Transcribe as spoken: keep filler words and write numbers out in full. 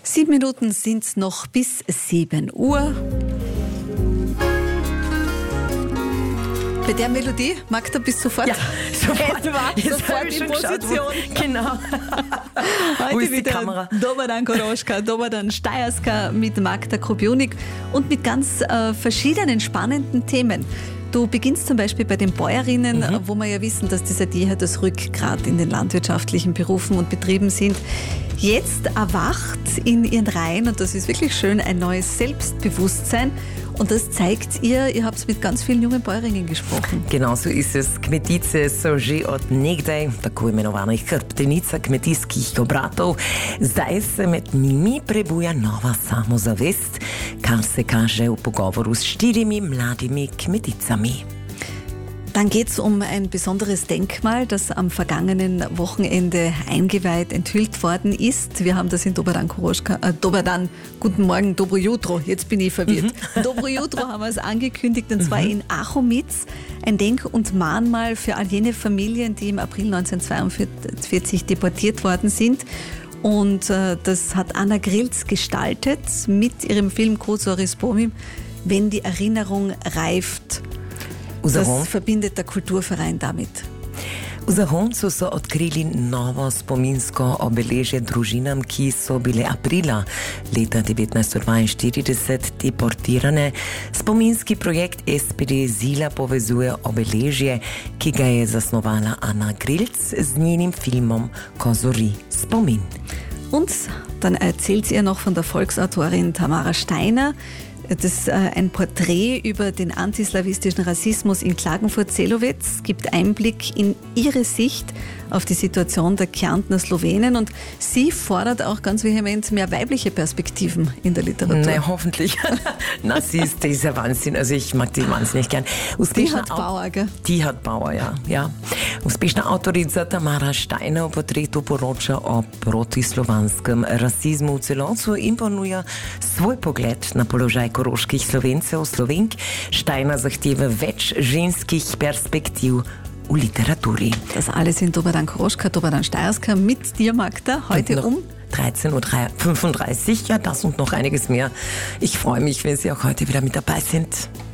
Sieben Minuten sind es noch bis sieben Uhr. Bei der Melodie, Magda, bist du sofort, ja, sofort, sofort in Position. Genau. Heute Wo ist die wieder Kamera? Dobar dan Koroschka, Dobar dan Steierska mit Magda Krupionik und mit ganz äh, verschiedenen spannenden Themen. Du beginnst zum Beispiel bei den Bäuerinnen, mhm. wo wir ja wissen, dass die seit jeher das Rückgrat in den landwirtschaftlichen Berufen und Betrieben sind. Jetzt erwacht in ihren Reihen, und das ist wirklich schön, ein neues Selbstbewusstsein. Und das zeigt ihr, ihr habt mit ganz vielen jungen Bäuerinnen gesprochen. Genau so ist es. Kmetice so že od nekdaj, tako imenovanih hrbtenica kmetijskih obratov, zdaj se med njimi prebuja nova samozavest, kar se kaže v pogovoru s štirimi mladimi kmeticami. Dann geht es um ein besonderes Denkmal, das am vergangenen Wochenende eingeweiht, enthüllt worden ist. Wir haben das in Dobar dan Koroschka, äh, Dobar dan, guten Morgen, Dobro jutro, jetzt bin ich verwirrt. Mhm. Dobro jutro haben wir es angekündigt, und zwar mhm. in Achomitz. Ein Denk- und Mahnmal für all jene Familien, die im April neunzehnhundertzweiundvierzig deportiert worden sind. Und äh, das hat Anna Grilz gestaltet mit ihrem Film Kuzori Spomim, wenn die Erinnerung reift. Das verbindet der Kulturverein damit. V Zahoncu so odkrili novo spominsko obeležje družinam, ki so bile aprila leta devetnajststo dvainštirideset deportirane. Spominski projekt S P D Zila povezuje obeležje, ki ga je zasnovala Anna Grilz z njenim filmom Kuzori Spomin. Und dann erzählt sie ihr noch von der Volksautorin Tamara Steiner. Das ist ein Porträt über den antislawistischen Rassismus in Klagenfurt-Zelowetz, gibt Einblick in ihre Sicht auf die Situation der Kärntner Slowenen, und sie fordert auch ganz vehement mehr weibliche Perspektiven in der Literatur. Na, hoffentlich. Na, sie ist dieser Wahnsinn, also ich mag die wahnsinnig gern. Die hat Bauer, gell? Die hat Bauer, ja. ja. Uspešna avtorica Tamara Steiner v portretu poroča o protislovanskem rasizmu v celotu in ponuja svoj pogled na položaj koroških Slovencev, Slovenk. Steiner zahteva več ženskih perspektiv v Literaturi. Das alles in Dobar dan Koroschka, Dobar dan Steierska mit dir, Magda, heute um dreizehn Uhr fünfunddreißig. Ja, das und noch einiges mehr. Ich freue mich, wenn Sie auch heute wieder mit dabei sind.